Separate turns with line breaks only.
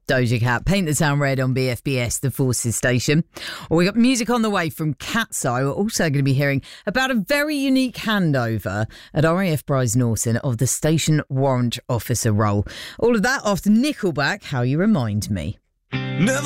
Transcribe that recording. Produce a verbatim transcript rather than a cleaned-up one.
Doja Cat, Paint the Town Red on B F B S, the Forces station. Well, we got music on the way from Cat's Eye. We're also going to be hearing about a very unique handover at R A F Bryce Norton of the station warrant officer role. All of that after Nickelback, How You Remind Me.
Never